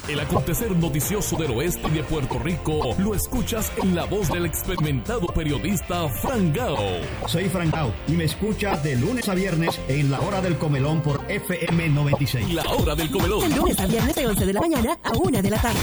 El acontecer noticioso del oeste y de Puerto Rico lo escuchas en la voz del experimentado periodista Fran Gao. Soy Fran Gao y me escuchas de lunes a viernes en La Hora del Comelón por FM 96. La Hora del Comelón. De lunes a viernes de 11 de la mañana a 1 de la tarde.